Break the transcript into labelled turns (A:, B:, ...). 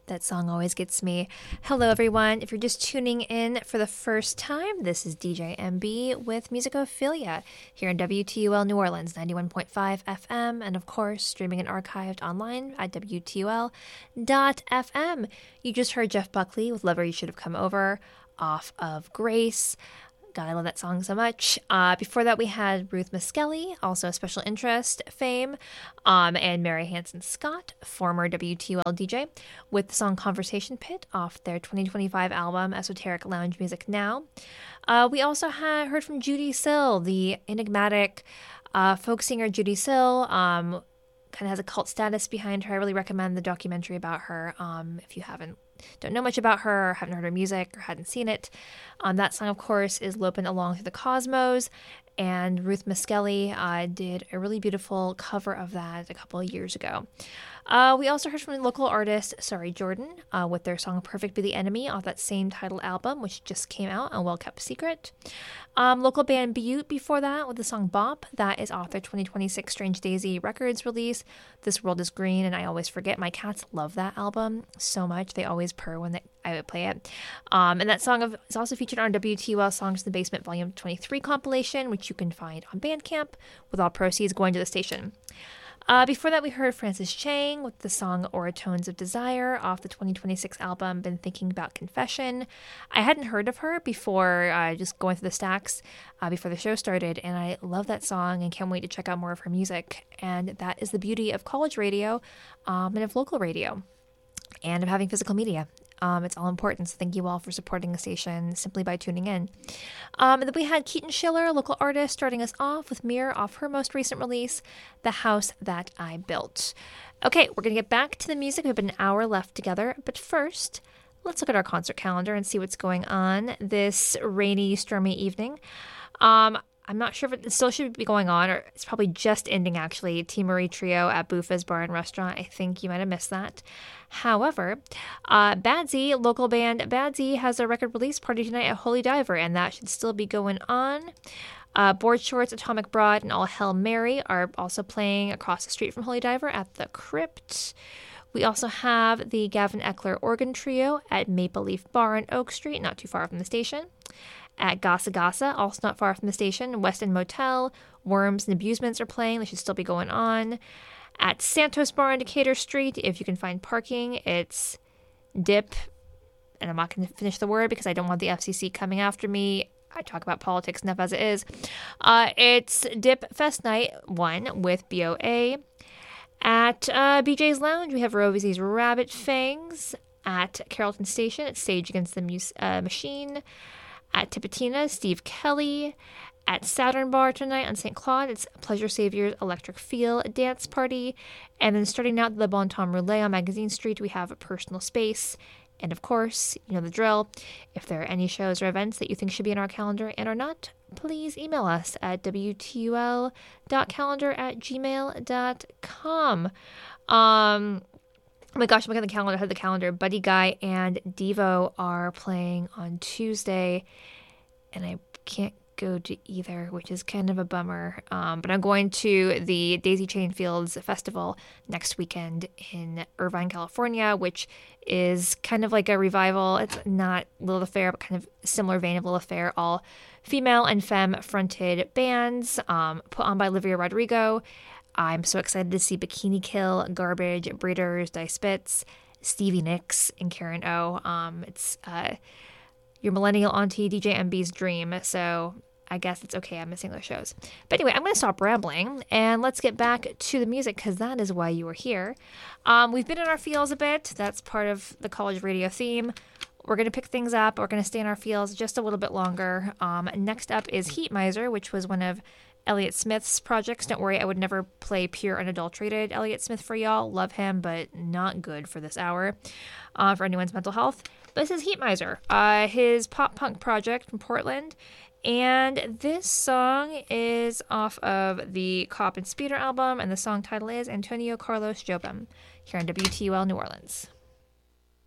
A: That song always gets me. Hello, everyone. If you're just tuning in for the first time, this is DJ MB with Musicophilia here in WTUL New Orleans, 91.5 FM, and of course, streaming and archived online at WTUL.FM. You just heard Jeff Buckley with Lover You Should Have Come Over off of Grace. God, I love that song so much. Before that, we had Ruth Meskelly, also Special Interest fame, and Mary Hanson Scott, former WTUL DJ, with the song Conversation Pit off their 2025 album, Esoteric Lounge Music Now. We also heard from Judy Sill, the enigmatic folk singer Judy Sill. Kind of has a cult status behind her. I really recommend the documentary about her if you don't know much about her, or haven't heard her music, or hadn't seen it. That song, of course, is Lopin' Along Through the Cosmos, and Ruth Meskelly did a really beautiful cover of that a couple of years ago. We also heard from local artist Sorry Jordan with their song Perfect Be the Enemy off that same title album, which just came out, A Well Kept Secret. Local band Butte before that with the song Bop. That is off their 2026 Strange Daisy Records release. This World is Green and I Always Forget. My cats love that album so much. They always purr when I would play it. And that song is also featured on WTUL Songs in the Basement Volume 23 compilation, which you can find on Bandcamp, with all proceeds going to the station. Before that, we heard Francis Chang with the song Oratones of Desire off the 2026 album Been Thinking About Confession. I hadn't heard of her before just going through the stacks before the show started, and I love that song and can't wait to check out more of her music. And that is the beauty of college radio and of local radio and of having physical media. It's all important, so thank you all for supporting the station simply by tuning in. And then we had Keaton Schiller, a local artist, starting us off with Mirror off her most recent release, The House That I Built. Okay, we're going to get back to the music. We have an hour left together, but first, let's look at our concert calendar and see what's going on this rainy, stormy evening. I'm not sure if it still should be going on, or it's probably just ending, actually. T. Marie Trio at Bufa's Bar and Restaurant. I think you might have missed that. However, Badsy, local band Badsy, has a record release party tonight at Holy Diver, and that should still be going on. Board Shorts, Atomic Broad, and All Hell Mary are also playing across the street from Holy Diver at the Crypt. We also have the Gavin Eckler Organ Trio at Maple Leaf Bar on Oak Street, not too far from the station. At Gasa Gasa, also not far from the station, West End Motel, Worms and Abusements are playing. They should still be going on. At Santos Bar on Decatur Street, if you can find parking, it's Dip, and I'm not going to finish the word because I don't want the FCC coming after me. I talk about politics enough as it is. It's Dip Fest Night 1 with BOA. At BJ's Lounge, we have Rosie's Rabbit Fangs. At Carrollton Station, it's Sage Against the Machine. At Tipitina, Steve Kelly. At Saturn Bar tonight on St. Claude, it's Pleasure Savior's Electric Feel Dance Party. And then starting out at the Bon Ton Roulette on Magazine Street, we have a Personal Space. And of course, you know the drill. If there are any shows or events that you think should be in our calendar and are not, please email us at wtul.calendar@gmail.com. Oh my gosh, I'm looking at the calendar. I had the calendar. Buddy Guy and Devo are playing on Tuesday, and I can't go to either, which is kind of a bummer. But I'm going to the Daisy Chain Fields Festival next weekend in Irvine, California, which is kind of like a revival. It's not Lilith Affair, but kind of similar vein of Lilith Affair, all female and femme-fronted bands put on by Olivia Rodrigo. I'm so excited to see Bikini Kill, Garbage, Breeders, Die Spitz, Stevie Nicks, and Karen O. It's your millennial auntie DJ MB's dream, so I guess it's okay I'm missing those shows. But anyway, I'm going to stop rambling, and let's get back to the music, because that is why you are here. We've been in our feels a bit. That's part of the college radio theme. We're going to pick things up. We're going to stay in our feels just a little bit longer. Next up is Heat Miser, which was one of Elliott Smith's projects. Don't worry, I would never play pure unadulterated Elliott Smith for y'all. Love him, but not good for this hour for anyone's mental health. But this is Heat Miser, his pop punk project from Portland. And this song is off of the Cop and Speeder album, and the song title is Antonio Carlos Jobim, here on WTUL New Orleans.